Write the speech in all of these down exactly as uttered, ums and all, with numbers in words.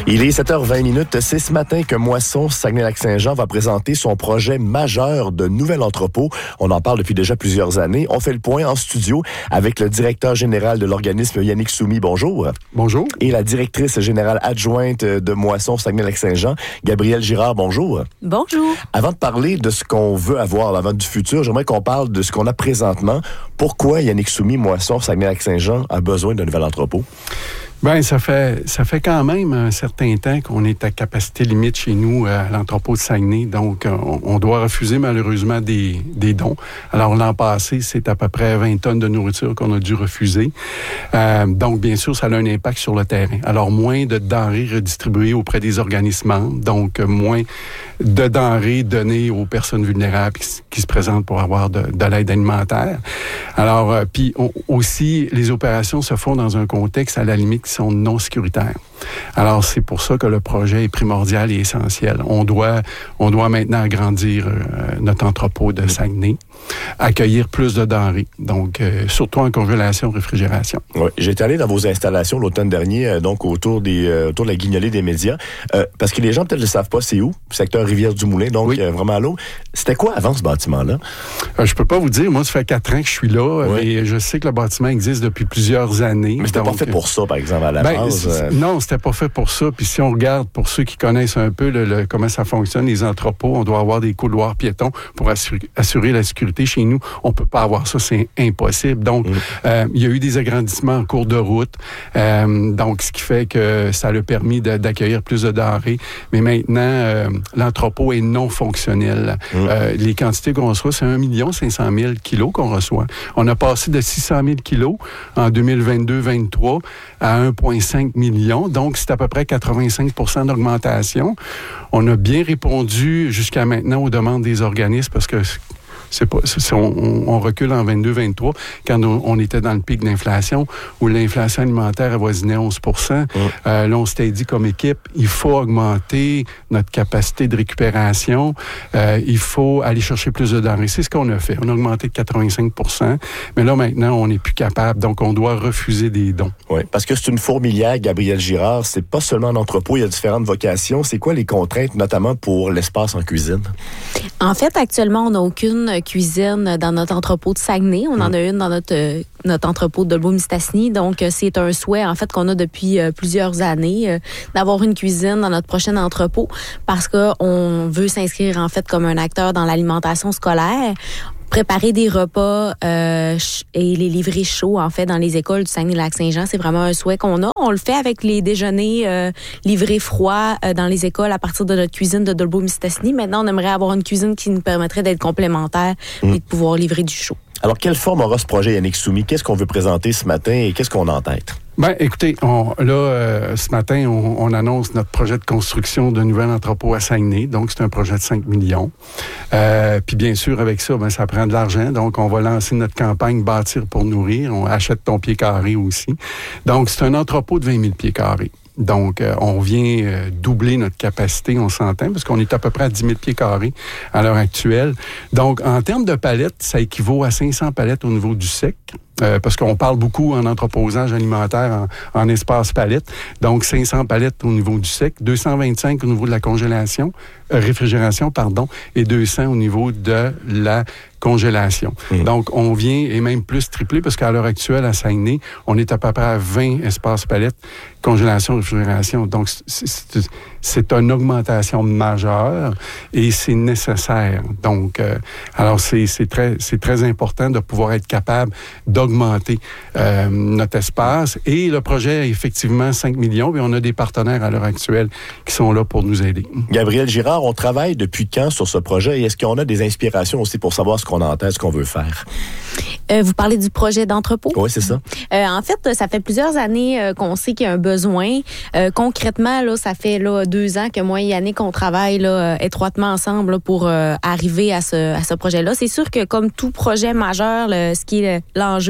Il est sept heures vingt minutes. C'est ce matin que Moisson Saguenay-Lac-Saint-Jean va présenter son projet majeur de nouvel entrepôt. On en parle depuis déjà plusieurs années. On fait le point en studio avec le directeur général de l'organisme Yannick Soumy. Bonjour. Bonjour. Et la directrice générale adjointe de Moisson Saguenay-Lac-Saint-Jean, Gabrielle Girard. Bonjour. Bonjour. Avant de parler de ce qu'on veut avoir, avant du futur, j'aimerais qu'on parle de ce qu'on a présentement. Pourquoi Yannick Soumy, Moisson Saguenay-Lac-Saint-Jean a besoin d'un nouvel entrepôt? Bien, ça fait ça fait quand même un certain temps qu'on est à capacité limite chez nous à l'entrepôt de Saguenay. Donc, on, on doit refuser malheureusement des, des dons. Alors, l'an passé, c'est à peu près vingt tonnes de nourriture qu'on a dû refuser. Euh, donc, bien sûr, ça a un impact sur le terrain. Alors, moins de denrées redistribuées auprès des organismes membres. Donc, moins de denrées données aux personnes vulnérables qui, qui se présentent pour avoir de, de l'aide alimentaire. Alors, euh, puis on, aussi, les opérations se font dans un contexte à la limite qui sont non sécuritaires. Alors, c'est pour ça que le projet est primordial et essentiel. On doit, on doit maintenant agrandir euh, notre entrepôt de Saguenay, accueillir plus de denrées, donc euh, surtout en congélation, réfrigération. Oui, j'étais allé dans vos installations l'automne dernier, euh, donc autour des euh, autour de la guignolée des médias, euh, parce que les gens peut-être ne le savent pas, c'est où? Secteur Rivière-du-Moulin, donc oui. euh, vraiment à l'eau. C'était quoi avant ce bâtiment-là? Euh, je peux pas vous dire, moi, ça fait quatre ans que je suis là, oui. mais je sais que le bâtiment existe depuis plusieurs années. Mais c'était donc, pas fait pour ça, par exemple, à la ben, base? Euh... Non, c'était pas fait pour ça. Puis si on regarde, pour ceux qui connaissent un peu le, le, comment ça fonctionne, les entrepôts, on doit avoir des couloirs piétons pour assurer, assurer la sécurité. Chez nous, on peut pas avoir ça, c'est impossible. Donc, mmh. euh, il y a eu des agrandissements en cours de route. Euh, donc, ce qui fait que ça a permis de, d'accueillir plus de denrées. Mais maintenant, euh, l'entrepôt est non fonctionnel. Mmh. Euh, les quantités qu'on reçoit, c'est un million cinq cent mille kilos qu'on reçoit. On a passé de six cent mille kilos en deux mille vingt-deux vingt-trois à un virgule cinq million. Donc, c'est à peu près quatre-vingt-cinq pour cent d'augmentation. On a bien répondu jusqu'à maintenant aux demandes des organismes parce que c'est pas, c'est, on, on recule en vingt-deux vingt-trois quand on, on était dans le pic d'inflation où l'inflation alimentaire avoisinait onze pour cent. Mmh. Euh, là, on s'était dit comme équipe, il faut augmenter notre capacité de récupération. Euh, il faut aller chercher plus de denrées. C'est ce qu'on a fait. On a augmenté de quatre-vingt-cinq pour cent. Mais là, maintenant, on n'est plus capable. Donc, on doit refuser des dons. Oui, parce que c'est une fourmilière, Gabrielle Girard. C'est pas seulement un entrepôt, il y a différentes vocations. C'est quoi les contraintes, notamment pour l'espace en cuisine? En fait, actuellement, on n'a aucune cuisine dans notre entrepôt de Saguenay. On mmh. en a une dans notre, euh, notre entrepôt de Dolbeau-Mistassini. Donc, euh, c'est un souhait, en fait, qu'on a depuis euh, plusieurs années, euh, d'avoir une cuisine dans notre prochain entrepôt parce qu'on veut s'inscrire, en fait, comme un acteur dans l'alimentation scolaire. Préparer des repas euh, et les livrer chauds, en fait, dans les écoles du Saguenay-Lac-Saint-Jean, c'est vraiment un souhait qu'on a. On le fait avec les déjeuners euh, livrés froids euh, dans les écoles à partir de notre cuisine de Dolbeau-Mistassini. Maintenant, on aimerait avoir une cuisine qui nous permettrait d'être complémentaire mmh. et de pouvoir livrer du chaud. Alors, quelle forme aura ce projet, Yannick Soumy? Qu'est-ce qu'on veut présenter ce matin et qu'est-ce qu'on a en tête? Bien, écoutez, on, là, euh, ce matin, on, on annonce notre projet de construction d'un nouvel entrepôt à Saguenay. Donc, c'est un projet de cinq millions. Euh, puis, bien sûr, avec ça, ben, ça prend de l'argent. Donc, on va lancer notre campagne « Bâtir pour nourrir ». On achète ton pied carré aussi. Donc, c'est un entrepôt de vingt mille pieds carrés. Donc, euh, on vient euh, doubler notre capacité, on s'entend, parce qu'on est à peu près à dix mille pieds carrés à l'heure actuelle. Donc, en termes de palettes, ça équivaut à cinq cents palettes au niveau du sec. Euh, parce qu'on parle beaucoup en entreposage alimentaire en, en espace palette. Donc, cinq cents palettes au niveau du sec, deux cent vingt-cinq au niveau de la congélation, euh, réfrigération, pardon, et deux cents au niveau de la congélation. Mmh. Donc, on vient, et même plus triplé, parce qu'à l'heure actuelle, à Saguenay, on est à peu près à vingt espaces palettes, congélation, réfrigération. Donc, c'est, c'est, c'est une augmentation majeure et c'est nécessaire. Donc, euh, alors, c'est, c'est, très, c'est très important de pouvoir être capable d'augmenter euh, notre espace. Et le projet a effectivement cinq millions, et on a des partenaires à l'heure actuelle qui sont là pour nous aider. Gabrielle Girard, on travaille depuis quand sur ce projet et est-ce qu'on a des inspirations aussi pour savoir ce qu'on a en tête, ce qu'on veut faire? Euh, vous parlez du projet d'entrepôt? Oui, c'est ça. Euh, en fait, ça fait plusieurs années euh, qu'on sait qu'il y a un besoin. Euh, concrètement, là, ça fait là, deux ans que moi et Yannick, on travaille là, étroitement ensemble là, pour euh, arriver à ce, à ce projet-là. C'est sûr que comme tout projet majeur, le, ce qui est l'enjeu,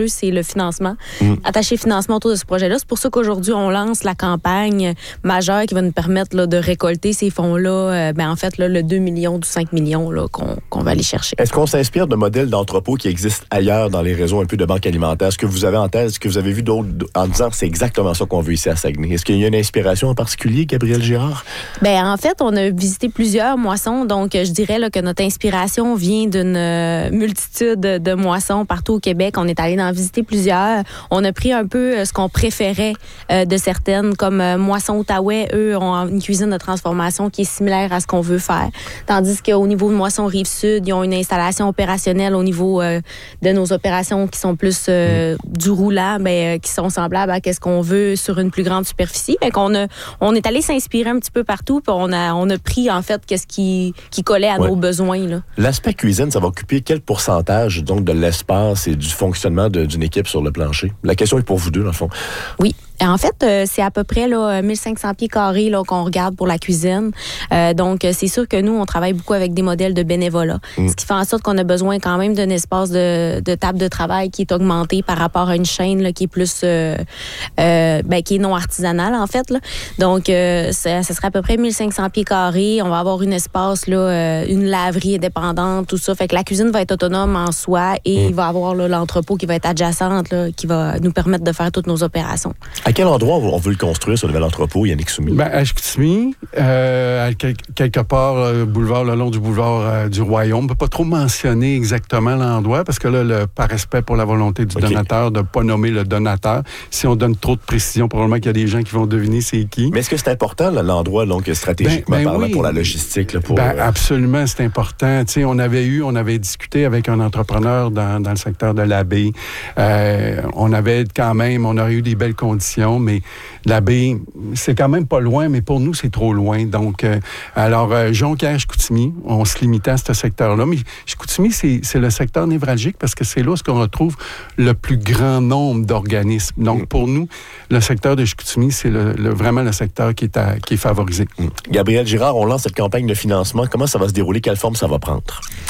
l'enjeu, c'est le financement. Mmh. Attacher le financement autour de ce projet-là. C'est pour ça qu'aujourd'hui, on lance la campagne majeure qui va nous permettre là, de récolter ces fonds-là. Euh, ben, en fait, là, le deux millions du cinq millions là, qu'on, qu'on va aller chercher. Est-ce qu'on s'inspire de modèles d'entrepôts qui existent ailleurs dans les réseaux un peu de banques alimentaires? Est-ce que vous avez en tête, est-ce que vous avez vu d'autres en disant c'est exactement ça qu'on veut ici à Saguenay? Est-ce qu'il y a une inspiration en particulier, Gabrielle Girard? Ben en fait, on a visité plusieurs moissons, donc je dirais là, que notre inspiration vient d'une euh, multitude de moissons partout au Québec. On est allé en visiter plusieurs. On a pris un peu euh, ce qu'on préférait euh, de certaines, comme euh, Moisson Outaouais, eux ont une cuisine de transformation qui est similaire à ce qu'on veut faire. Tandis qu'au niveau de Moisson Rive-Sud, ils ont une installation opérationnelle au niveau euh, de nos opérations qui sont plus euh, mmh. du roulant, mais euh, qui sont semblables à ce qu'on veut sur une plus grande superficie. Fait qu'on a, on est allé s'inspirer un petit peu partout, puis on a, on a pris en fait qu'est-ce qui, qui collait à ouais. nos besoins. Là. L'aspect cuisine, ça va occuper quel pourcentage donc de l'espace et du fonctionnement de, d'une équipe sur le plancher? La question est pour vous deux, dans le fond. Oui. En fait, euh, c'est à peu près là, mille cinq cents pieds carrés là, qu'on regarde pour la cuisine. Euh, donc, c'est sûr que nous, on travaille beaucoup avec des modèles de bénévolat. Mmh. Ce qui fait en sorte qu'on a besoin quand même d'un espace de, de table de travail qui est augmenté par rapport à une chaîne là, qui est plus euh, euh, ben, qui est non artisanale, en fait. Là. Donc, euh, ça, ça serait à peu près mille cinq cents pieds carrés. On va avoir un espace, là, euh, une laverie indépendante, tout ça. Fait que la cuisine va être autonome en soi et mmh. il va avoir là, l'entrepôt qui va être adjacente, là, qui va nous permettre de faire toutes nos opérations. À quel endroit on veut le construire, ce nouvel entrepôt, Yannick Soumi? Ben, à Chicoutimi, euh, à quel, quelque part, euh, boulevard, le long du boulevard euh, du Royaume. On ne peut pas trop mentionner exactement l'endroit parce que là, le, par respect pour la volonté du okay. donateur, de ne pas nommer le donateur. Si on donne trop de précision, probablement qu'il y a des gens qui vont deviner c'est qui. Mais est-ce que c'est important, là, l'endroit, donc, stratégiquement ben, ben parlant, oui. pour la logistique? Là, pour, ben, absolument, c'est important. Tu sais, on avait eu, on avait discuté avec un entrepreneur dans, dans le secteur de la baie. Euh, on avait quand même, on aurait eu des belles conditions, mais la baie, c'est quand même pas loin, mais pour nous, c'est trop loin. Donc, euh, alors, euh, Jonquière, Chicoutimi, on se limitait à ce secteur-là. Mais Chicoutimi, c'est, c'est le secteur névralgique parce que c'est là où on retrouve le plus grand nombre d'organismes. Donc, mmh. pour nous, le secteur de Chicoutimi, c'est le, le, vraiment le secteur qui est, à, qui est favorisé. Mmh. Gabrielle Girard, on lance cette campagne de financement. Comment ça va se dérouler? Quelle forme ça va prendre?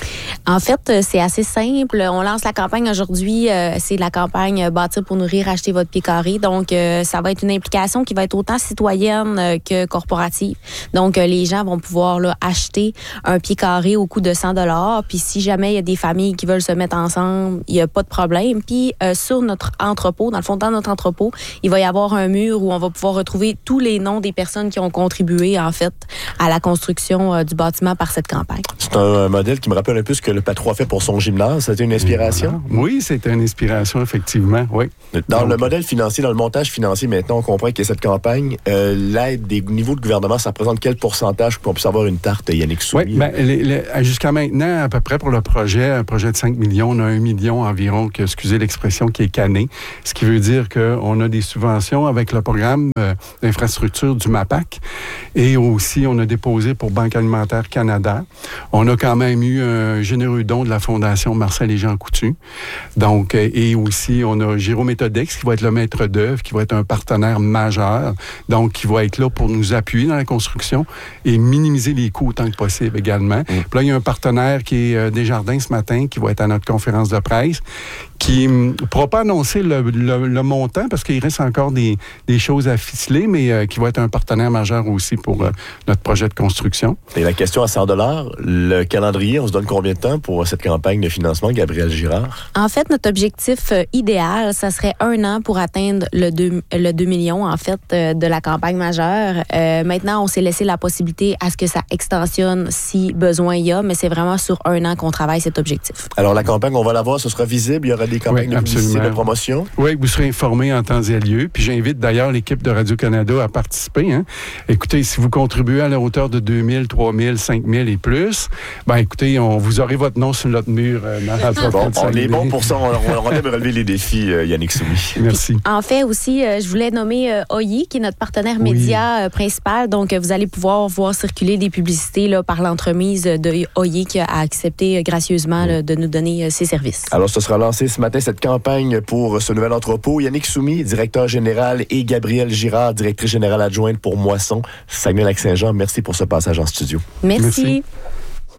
En fait, c'est assez simple. On lance la campagne aujourd'hui. Euh, c'est la campagne Bâtir pour nourrir, acheter votre pied carré. Donc, euh, ça va être une implication qui va être autant citoyenne euh, que corporative. Donc, euh, les gens vont pouvoir là, acheter un pied carré au coût de cent dollars. Puis, si jamais il y a des familles qui veulent se mettre ensemble, il n'y a pas de problème. Puis, euh, sur notre entrepôt, dans le fond, dans notre entrepôt, il va y avoir un mur où on va pouvoir retrouver tous les noms des personnes qui ont contribué, en fait, à la construction euh, du bâtiment par cette campagne. C'est un modèle qui me rappelle un peu ce que le Patro a fait pour son gymnase. C'était une inspiration? Oui, c'était une inspiration, effectivement, oui. Dans Donc, le modèle financier, dans le montage financier, maintenant, on comprend que cette campagne, euh, l'aide des niveaux de gouvernement, ça représente quel pourcentage pour qu'on puisse avoir une tarte, Yannick Soumi? Oui, bien, les, les, jusqu'à maintenant, à peu près pour le projet, un projet de cinq millions, on a un million environ, que, excusez l'expression, qui est canné. Ce qui veut dire qu'on a des subventions avec le programme euh, d'infrastructure du MAPAC et aussi, on a déposé pour Banque alimentaire Canada. On a quand même eu un généreux don de la Fondation Marcel et Jean Coutu. Donc, et aussi, on a Jérôme Méthodex qui va être le maître d'œuvre, qui va être un partenaire majeur, donc qui va être là pour nous appuyer dans la construction et minimiser les coûts autant que possible également. Mmh. Puis là, il y a un partenaire qui est euh, Desjardins ce matin, qui va être à notre conférence de presse, qui ne pourra pas annoncer le, le, le montant parce qu'il reste encore des, des choses à ficeler, mais euh, qui va être un partenaire majeur aussi pour euh, notre projet de construction. Et la question à cent dollars, le calendrier, on se donne combien de temps pour cette campagne de financement, Gabrielle Girard? En fait, notre objectif euh, idéal, ça serait un an pour atteindre le deux, le deux millions, en fait, euh, de la campagne majeure. Euh, maintenant, on s'est laissé la possibilité à ce que ça extensionne si besoin il y a, mais c'est vraiment sur un an qu'on travaille cet objectif. Alors, la campagne, on va la voir, ce sera visible, il y aura des campagnes oui, de publicité, de promotion? Oui, vous serez informés en temps et lieu. Puis j'invite d'ailleurs l'équipe de Radio-Canada à participer. Hein. Écoutez, si vous contribuez à la hauteur de deux mille, trois mille, cinq mille et plus, ben écoutez, on, vous aurez votre nom sur notre mur euh, dans la bon, on est bon pour ça. On, on aime relever les défis, euh, Yannick Soumi. Merci. En fait, aussi, euh, je voulais nommer euh, Oyi, qui est notre partenaire oui. média euh, principal. Donc, euh, vous allez pouvoir voir circuler des publicités là, par l'entremise de Oyi qui a accepté euh, gracieusement là, de nous donner euh, ses services. Alors, ce sera lancé ce matin, cette campagne pour ce nouvel entrepôt. Yannick Soumi, directeur général, et Gabrielle Girard, directrice générale adjointe pour Moisson, Saguenay-Lac-Saint-Jean. Merci pour ce passage en studio. Merci. Merci.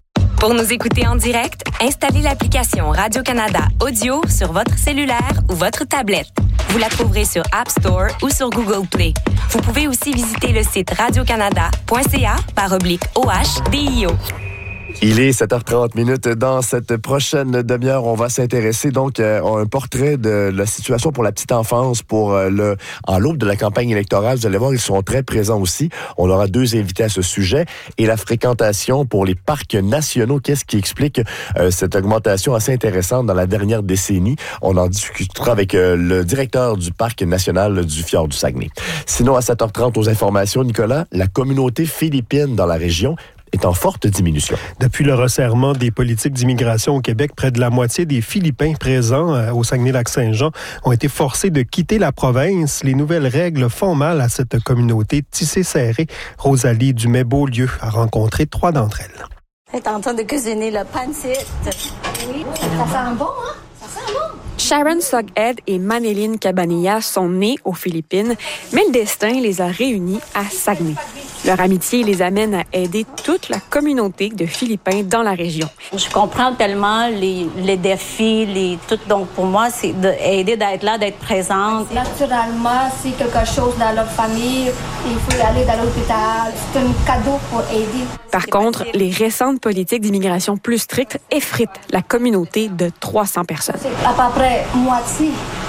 Pour nous écouter en direct, installez l'application Radio-Canada Audio sur votre cellulaire ou votre tablette. Vous la trouverez sur App Store ou sur Google Play. Vous pouvez aussi visiter le site radiocanada point c a par oblique O H D I O. Il est sept heures trente minutes. Dans cette prochaine demi-heure, on va s'intéresser donc à un portrait de la situation pour la petite enfance pour le en l'aube de la campagne électorale. Vous allez voir, ils sont très présents aussi. On aura deux invités à ce sujet. Et la fréquentation pour les parcs nationaux, qu'est-ce qui explique euh, cette augmentation assez intéressante dans la dernière décennie? On en discutera avec euh, le directeur du parc national du Fjord du Saguenay. Sinon, à sept heures trente, aux informations, Nicolas, la communauté philippine dans la région est en forte diminution. Depuis le resserrement des politiques d'immigration au Québec, près de la moitié des Philippins présents euh, au Saguenay-Lac-Saint-Jean ont été forcés de quitter la province. Les nouvelles règles font mal à cette communauté tissée serrée. Rosalie Dumais-Beaulieu a rencontré trois d'entre elles. Elle est en train de cuisiner le pancit. Oui, ça sent bon, hein? Ça sent bon. Sharon Soghead et Manéline Cabanilla sont nées aux Philippines, mais le destin les a réunis à Saguenay. Leur amitié les amène à aider toute la communauté de Philippins dans la région. Je comprends tellement les, les défis, les tout. Donc pour moi, c'est d'aider, d'être là, d'être présente. Naturellement, c'est quelque chose dans leur famille, il faut aller dans l'hôpital. C'est un cadeau pour aider. Par contre, les récentes politiques d'immigration plus strictes effritent la communauté de trois cents personnes. C'est à peu près moitié.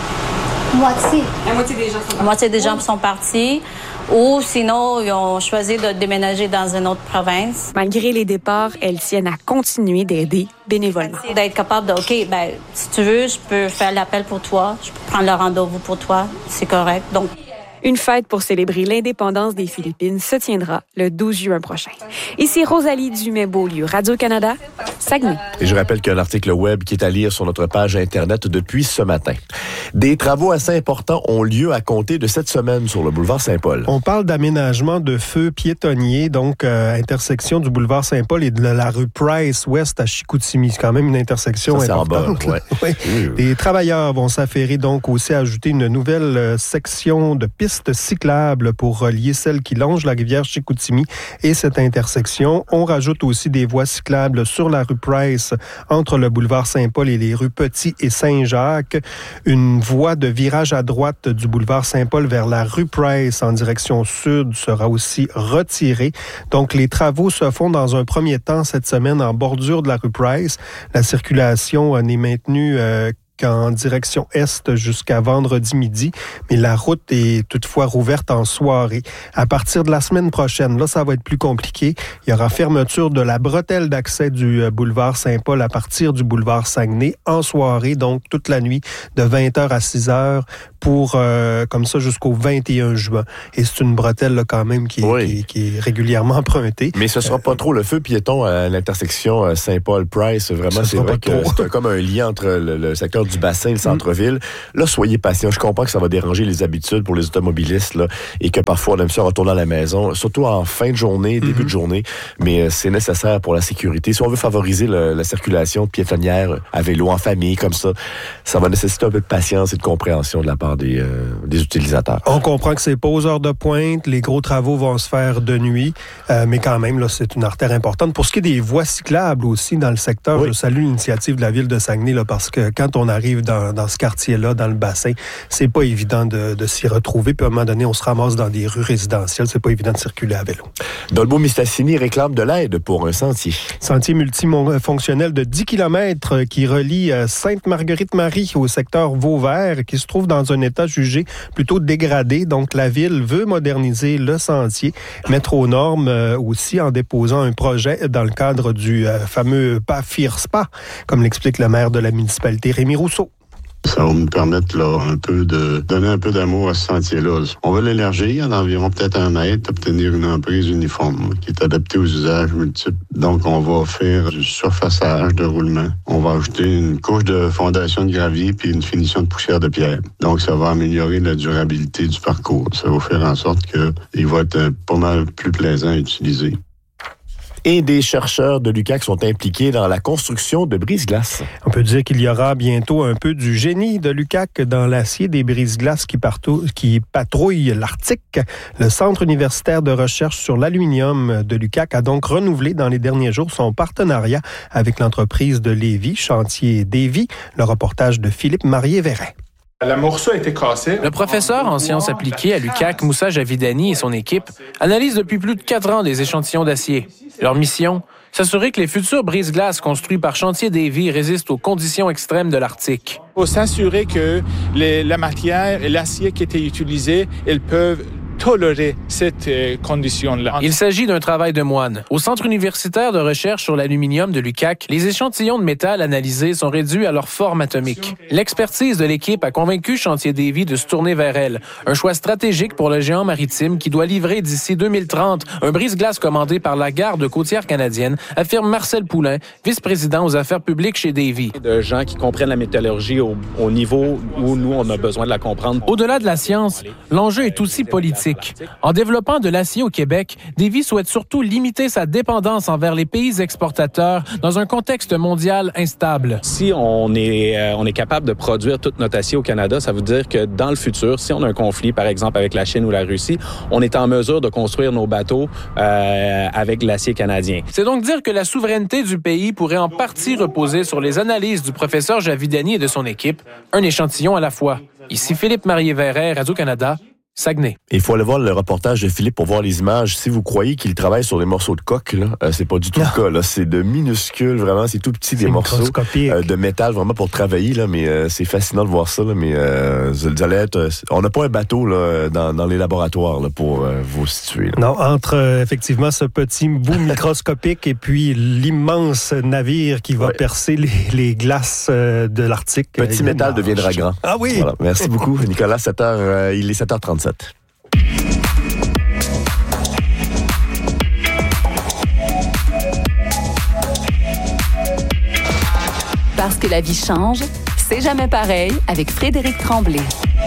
Moitié. La moitié des gens sont partis. La moitié des gens sont partis. Ou sinon, ils ont choisi de déménager dans une autre province. Malgré les départs, elles tiennent à continuer d'aider bénévolement. D'être capable de, OK, ben, si tu veux, je peux faire l'appel pour toi, je peux prendre le rendez-vous pour toi, c'est correct. Donc, une fête pour célébrer l'indépendance des Philippines se tiendra le douze juin prochain. Ici Rosalie Dumais-Beaulieu, Radio-Canada, Saguenay. Et je rappelle qu'il y a un article web qui est à lire sur notre page Internet depuis ce matin. Des travaux assez importants ont lieu à compter de cette semaine sur le boulevard Saint-Paul. On parle d'aménagement de feux piétonniers, donc euh, intersection du boulevard Saint-Paul et de la rue Price-Ouest à Chicoutimi. C'est quand même une intersection Ça, importante. C'est en bas, ouais. Oui. Oui. Les travailleurs vont s'affairer donc aussi à ajouter une nouvelle euh, section de piste cyclable pour relier celle qui longe la rivière Chicoutimi et cette intersection. On rajoute aussi des voies cyclables sur la rue Price entre le boulevard Saint-Paul et les rues Petit et Saint-Jacques. Une voie de virage à droite du boulevard Saint-Paul vers la rue Price en direction sud sera aussi retirée. Donc, les travaux se font dans un premier temps cette semaine en bordure de la rue Price. La circulation n'est maintenue euh, qu'en direction est jusqu'à vendredi midi, mais la route est toutefois rouverte en soirée. À partir de la semaine prochaine, là, ça va être plus compliqué. Il y aura fermeture de la bretelle d'accès du boulevard Saint-Paul à partir du boulevard Saguenay en soirée, donc toute la nuit de vingt heures à six heures pour, euh, comme ça, jusqu'au vingt et un juin. Et c'est une bretelle, là, quand même, qui est, oui. qui, qui est régulièrement empruntée. Mais ce sera euh, pas trop le feu piéton à l'intersection Saint-Paul-Price. Vraiment, c'est vrai que c'est comme un lien entre le, le secteur du bassin et le centre-ville. Là, soyez patients. Je comprends que ça va déranger les habitudes pour les automobilistes là, et que parfois, on aime ça retourner à la maison, surtout en fin de journée, début mm-hmm. de journée, mais euh, c'est nécessaire pour la sécurité. Si on veut favoriser le, la circulation piétonnière à vélo, en famille, comme ça, ça va nécessiter un peu de patience et de compréhension de la part des, euh, des utilisateurs. On comprend que c'est pas aux heures de pointe, les gros travaux vont se faire de nuit, euh, mais quand même, là, c'est une artère importante. Pour ce qui est des voies cyclables aussi dans le secteur, oui. je salue l'initiative de la Ville de Saguenay, là, parce que quand on arrive dans Dans, dans ce quartier-là, dans le bassin, c'est pas évident de, de s'y retrouver. Puis à un moment donné, on se ramasse dans des rues résidentielles. C'est pas évident de circuler à vélo. Dolbeau-Mistassini réclame de l'aide pour un sentier. Sentier multifonctionnel de dix kilomètres qui relie Sainte-Marguerite-Marie au secteur Vauvert, qui se trouve dans un état jugé plutôt dégradé. Donc, la Ville veut moderniser le sentier, mettre aux normes euh, aussi en déposant un projet dans le cadre du euh, fameux P A F I R S P A, comme l'explique le maire de la municipalité, Rémi Rousseau. Ça va me permettre là, un peu de donner un peu d'amour à ce sentier-là. On va l'élargir d'environ peut-être un mètre, obtenir une emprise uniforme qui est adaptée aux usages multiples. Donc, on va faire du surfaçage de roulement. On va ajouter une couche de fondation de gravier puis une finition de poussière de pierre. Donc, ça va améliorer la durabilité du parcours. Ça va faire en sorte qu'il va être pas mal plus plaisant à utiliser. Et des chercheurs de l'U Q A C sont impliqués dans la construction de brise-glaces. On peut dire qu'il y aura bientôt un peu du génie de l'U Q A C dans l'acier des brise-glaces qui, partout, qui patrouillent l'Arctique. Le Centre universitaire de recherche sur l'aluminium de l'U Q A C a donc renouvelé dans les derniers jours son partenariat avec l'entreprise de Lévis, Chantier Davy. Le reportage de Philippe Marié-Verret. Le morceau a été cassé. Le professeur en sciences appliquées à l'U Q A C, Moussa Javidani, et son équipe analysent depuis plus de quatre ans des échantillons d'acier. Leur mission, s'assurer que les futurs brise-glaces construits par Chantier Davy résistent aux conditions extrêmes de l'Arctique. Il faut s'assurer que les, la matière et l'acier qui étaient utilisés, elles peuvent tolérer cette euh, condition-là. Il s'agit d'un travail de moine. Au Centre universitaire de recherche sur l'aluminium de l'U Q A C, les échantillons de métal analysés sont réduits à leur forme atomique. L'expertise de l'équipe a convaincu Chantier Davy de se tourner vers elle. Un choix stratégique pour le géant maritime qui doit livrer d'ici deux mille trente un brise-glace commandé par la garde côtière canadienne, affirme Marcel Poulain, vice-président aux affaires publiques chez Davy. De gens qui comprennent la métallurgie au, au niveau où nous, on a besoin de la comprendre. Au-delà de la science, l'enjeu est aussi politique. En développant de l'acier au Québec, Davy souhaite surtout limiter sa dépendance envers les pays exportateurs dans un contexte mondial instable. Si on est, euh, on est capable de produire tout notre acier au Canada, ça veut dire que dans le futur, si on a un conflit, par exemple, avec la Chine ou la Russie, on est en mesure de construire nos bateaux euh, avec l'acier canadien. C'est donc dire que la souveraineté du pays pourrait en partie reposer sur les analyses du professeur Javidani et de son équipe, un échantillon à la fois. Ici Philippe Marié-Verret, Radio-Canada, Saguenay. Il faut aller voir le reportage de Philippe pour voir les images. Si vous croyez qu'il travaille sur des morceaux de coque, là, euh, c'est pas du tout non. le cas. Là. C'est de minuscules, vraiment, c'est tout petit, des morceaux euh, de métal vraiment pour travailler. Là, mais euh, c'est fascinant de voir ça. Là, mais euh, vous allez être, euh, on n'a pas un bateau là, dans, dans les laboratoires là, pour euh, vous situer. Là. Non, entre euh, effectivement ce petit bout microscopique et puis l'immense navire qui va ouais. percer les, les glaces euh, de l'Arctique. Petit euh, métal deviendra grand. Ah oui! Voilà. Merci beaucoup, Nicolas. sept heures, euh, il est sept heures trente-sept. Parce que la vie change, c'est jamais pareil avec Frédéric Tremblay.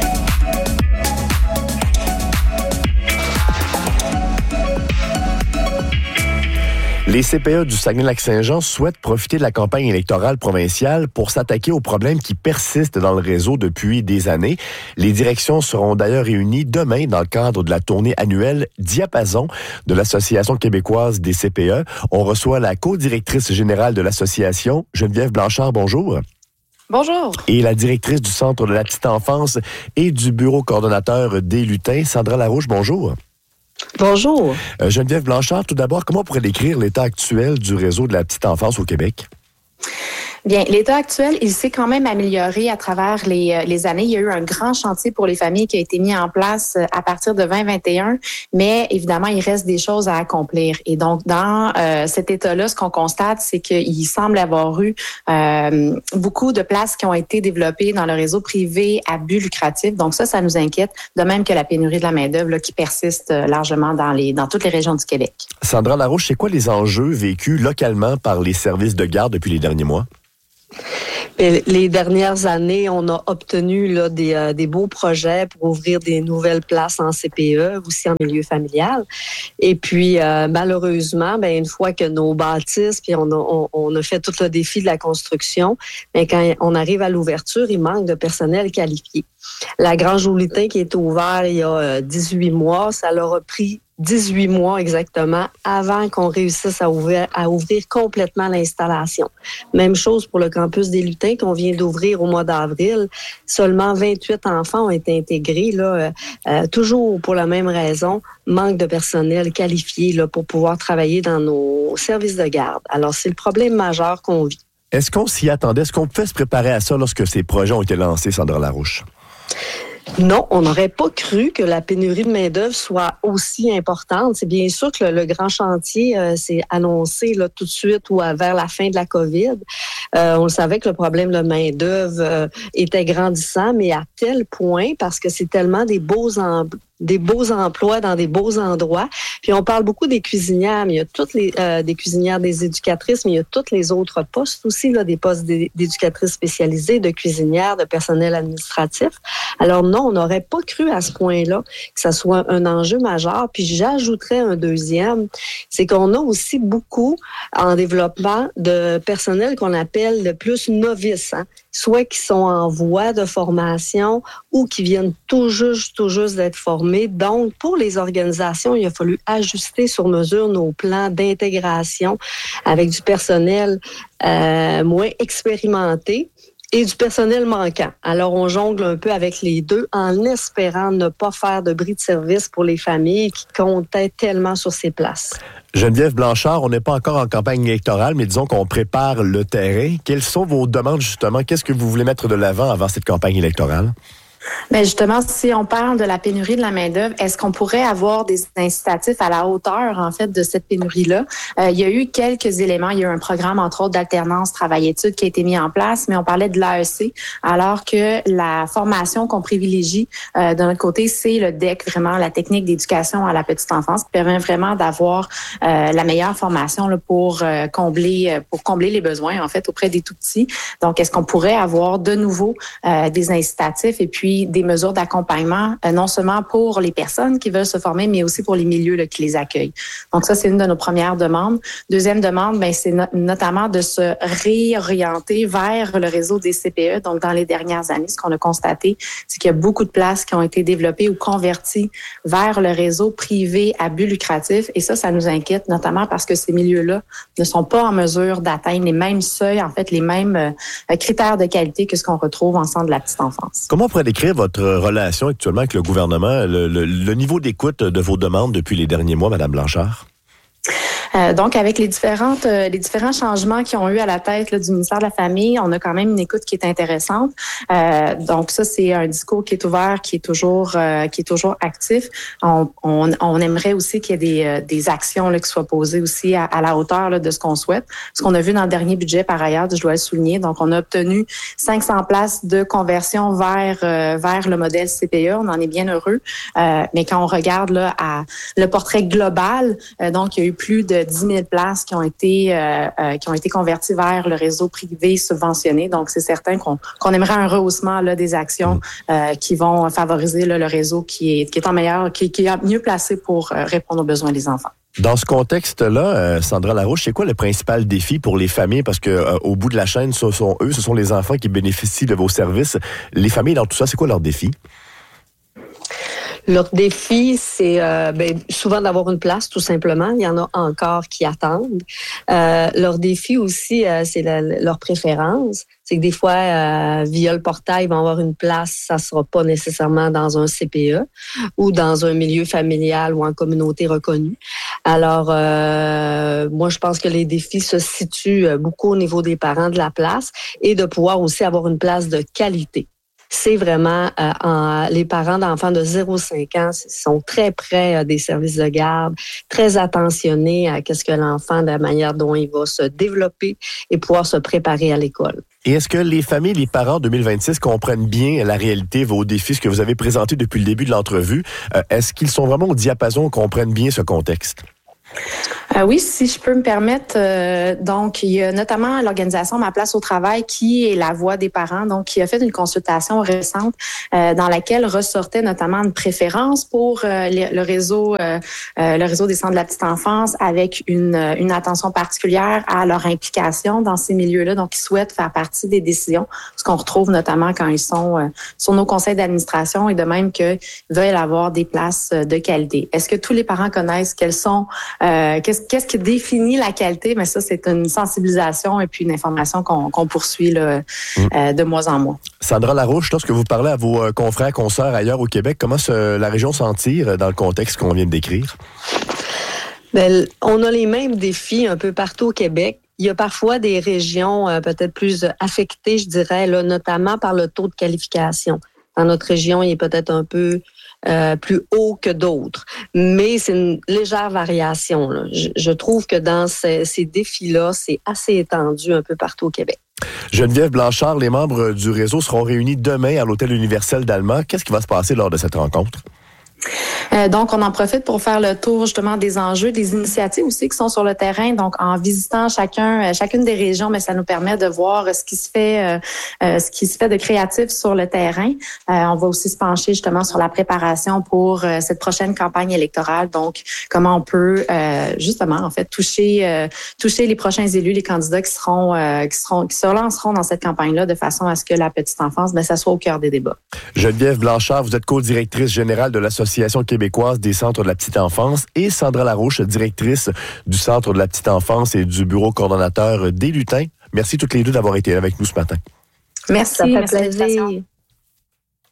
Les C P E du Saguenay-Lac-Saint-Jean souhaitent profiter de la campagne électorale provinciale pour s'attaquer aux problèmes qui persistent dans le réseau depuis des années. Les directions seront d'ailleurs réunies demain dans le cadre de la tournée annuelle Diapason de l'Association québécoise des C P E. On reçoit la co-directrice générale de l'association, Geneviève Blanchard. Bonjour. Bonjour. Et la directrice du Centre de la petite enfance et du bureau coordonnateur des lutins, Sandra Larouche. Bonjour. Bonjour. Euh, Geneviève Blanchard, tout d'abord, comment on pourrait décrire l'état actuel du réseau de la petite enfance au Québec? Bien, l'état actuel, il s'est quand même amélioré à travers les, les années. Il y a eu un grand chantier pour les familles qui a été mis en place à partir de vingt vingt et un, mais évidemment, il reste des choses à accomplir. Et donc, dans euh, cet état-là, ce qu'on constate, c'est qu'il semble avoir eu euh, beaucoup de places qui ont été développées dans le réseau privé à but lucratif. Donc ça, ça nous inquiète, de même que la pénurie de la main-d'œuvre là, qui persiste largement dans, les, dans toutes les régions du Québec. Sandra Larouche, c'est quoi les enjeux vécus localement par les services de garde depuis les derniers mois? Les dernières années, on a obtenu là, des, euh, des beaux projets pour ouvrir des nouvelles places en C P E, aussi en milieu familial. Et puis, euh, malheureusement, ben, une fois que nos bâtisses, puis on a, on, on a fait tout le défi de la construction, ben, quand on arrive à l'ouverture, il manque de personnel qualifié. La Grange aux Lutins qui est ouverte il y a dix-huit mois, ça leur a pris dix-huit mois exactement avant qu'on réussisse à ouvrir, à ouvrir complètement l'installation. Même chose pour le campus des Lutins qu'on vient d'ouvrir au mois d'avril. Seulement vingt-huit enfants ont été intégrés, là, euh, toujours pour la même raison, manque de personnel qualifié là, pour pouvoir travailler dans nos services de garde. Alors, c'est le problème majeur qu'on vit. Est-ce qu'on s'y attendait? Est-ce qu'on pouvait se préparer à ça lorsque ces projets ont été lancés, Sandra Larouche? Non, on n'aurait pas cru que la pénurie de main-d'œuvre soit aussi importante. C'est bien sûr que le, le grand chantier euh, s'est annoncé là, tout de suite ou à, vers la fin de la COVID. Euh, on le savait que le problème de main-d'œuvre euh, était grandissant, mais à tel point, parce que c'est tellement des beaux, em- des beaux emplois dans des beaux endroits. Puis on parle beaucoup des cuisinières, mais il y a toutes les euh, des cuisinières, des éducatrices, mais il y a tous les autres postes aussi, là, des postes d'éducatrices spécialisées, de cuisinières, de personnel administratif. Alors non, on n'aurait pas cru à ce point-là que ça soit un enjeu majeur. Puis j'ajouterais un deuxième, c'est qu'on a aussi beaucoup en développement de personnel qu'on appelle le plus novices, hein? Soit qui sont en voie de formation ou qui viennent tout juste, tout juste d'être formés. Donc, pour les organisations, il a fallu ajuster sur mesure nos plans d'intégration avec du personnel euh, moins expérimenté et du personnel manquant. Alors, on jongle un peu avec les deux en espérant ne pas faire de bris de service pour les familles qui comptaient tellement sur ces places. Geneviève Blanchard, on n'est pas encore en campagne électorale, mais disons qu'on prépare le terrain. Quelles sont vos demandes, justement? Qu'est-ce que vous voulez mettre de l'avant avant cette campagne électorale? Mais justement, si on parle de la pénurie de la main-d'œuvre, est-ce qu'on pourrait avoir des incitatifs à la hauteur, en fait, de cette pénurie-là? Euh, il y a eu quelques éléments. Il y a eu un programme, entre autres, d'alternance travail-études qui a été mis en place, mais on parlait de l'A E C, alors que la formation qu'on privilégie euh, de notre côté, c'est le D E C, vraiment la technique d'éducation à la petite enfance, qui permet vraiment d'avoir euh, la meilleure formation là, pour euh, combler pour combler les besoins, en fait, auprès des tout-petits. Donc, est-ce qu'on pourrait avoir de nouveau euh, des incitatifs et puis des mesures d'accompagnement, euh, non seulement pour les personnes qui veulent se former, mais aussi pour les milieux là, qui les accueillent. Donc ça, c'est une de nos premières demandes. Deuxième demande, ben, c'est no- notamment de se réorienter vers le réseau des C P E. Donc, dans les dernières années, ce qu'on a constaté, c'est qu'il y a beaucoup de places qui ont été développées ou converties vers le réseau privé à but lucratif. Et ça, ça nous inquiète, notamment parce que ces milieux-là ne sont pas en mesure d'atteindre les mêmes seuils, en fait, les mêmes euh, critères de qualité que ce qu'on retrouve en centre de la petite enfance. Comment on pourrait décrire votre relation actuellement avec le gouvernement, le, le, le niveau d'écoute de vos demandes depuis les derniers mois, Madame Blanchard? Euh, donc, avec les différentes, euh, les différents changements qui ont eu à la tête là, du ministère de la Famille, on a quand même une écoute qui est intéressante. Euh, donc, ça, c'est un discours qui est ouvert, qui est toujours, euh, qui est toujours actif. On, on, on aimerait aussi qu'il y ait des, euh, des actions là, qui soient posées aussi à, à la hauteur là, de ce qu'on souhaite. Ce qu'on a vu dans le dernier budget, par ailleurs, je dois le souligner. Donc, on a obtenu cinq cents places de conversion vers euh, vers le modèle C P E. On en est bien heureux. Euh, mais quand on regarde là à le portrait global, euh, donc il y a eu plus de dix mille places qui ont été euh, euh, qui ont été converties vers le réseau privé subventionné. Donc, c'est certain qu'on, qu'on aimerait un rehaussement là, des actions euh, qui vont favoriser là, le réseau qui est qui est en meilleur, qui, qui est mieux placé pour euh, répondre aux besoins des enfants. Dans ce contexte-là, euh, Sandra Larouche, c'est quoi le principal défi pour les familles? Parce que euh, au bout de la chaîne, ce sont eux, ce sont les enfants qui bénéficient de vos services. Les familles, dans tout ça, c'est quoi leur défi? Leur défi, c'est euh, ben, souvent d'avoir une place, tout simplement. Il y en a encore qui attendent. Euh, leur défi aussi, euh, c'est la, leur préférence. C'est que des fois, euh, via le portail, ils vont avoir une place, ça sera pas nécessairement dans un C P E ou dans un milieu familial ou en communauté reconnue. Alors, euh, moi, je pense que les défis se situent beaucoup au niveau des parents de la place et de pouvoir aussi avoir une place de qualité. C'est vraiment euh, en, les parents d'enfants de zéro à cinq ans sont très près euh, des services de garde, très attentionnés à qu'est-ce que l'enfant, de la manière dont il va se développer et pouvoir se préparer à l'école. Et est-ce que les familles, les parents deux mille vingt-six comprennent bien la réalité, vos défis, ce que vous avez présenté depuis le début de l'entrevue? Euh, est-ce qu'ils sont vraiment au diapason, comprennent bien ce contexte? Euh, oui, si je peux me permettre, euh, donc il y a notamment l'organisation Ma Place au Travail qui est la voix des parents, donc qui a fait une consultation récente euh, dans laquelle ressortait notamment une préférence pour euh, le, le réseau, euh, euh, le réseau des centres de la petite enfance, avec une, une attention particulière à leur implication dans ces milieux-là. Donc, ils souhaitent faire partie des décisions, ce qu'on retrouve notamment quand ils sont euh, sur nos conseils d'administration, et de même qu'ils veulent avoir des places de qualité. Est-ce que tous les parents connaissent quels sont Euh, qu'est-ce, qu'est-ce qui définit la qualité? Mais ça, c'est une sensibilisation et puis une information qu'on, qu'on poursuit là, mmh. euh, de mois en mois. Sandra Larouche, lorsque vous parlez à vos euh, confrères, consoeurs ailleurs au Québec, comment se, la région s'en tire dans le contexte qu'on vient de décrire? Bien, on a les mêmes défis un peu partout au Québec. Il y a parfois des régions euh, peut-être plus affectées, je dirais, là, notamment par le taux de qualification. Dans notre région, il est peut-être un peu Euh, plus haut que d'autres. Mais c'est une légère variation. Là. Je, je trouve que dans ces, ces défis-là, c'est assez étendu un peu partout au Québec. Geneviève Blanchard, les membres du réseau seront réunis demain à l'Hôtel Universel d'Allemand. Qu'est-ce qui va se passer lors de cette rencontre? Euh, donc, on en profite pour faire le tour justement des enjeux, des initiatives aussi qui sont sur le terrain. Donc, en visitant chacun, chacune des régions, mais ça nous permet de voir ce qui se fait, euh, ce qui se fait de créatif sur le terrain. Euh, on va aussi se pencher justement sur la préparation pour euh, cette prochaine campagne électorale. Donc, comment on peut euh, justement en fait toucher, euh, toucher les prochains élus, les candidats qui seront, euh, qui seront, qui se lanceront dans cette campagne-là, de façon à ce que la petite enfance, ben, ça soit au cœur des débats. Geneviève Blanchard, vous êtes co-directrice générale de l'Association québécoise des centres de la petite enfance, et Sandra Larouche, directrice du Centre de la petite enfance et du bureau coordonnateur des lutins. Merci toutes les deux d'avoir été avec nous ce matin. Merci, ça fait merci plaisir.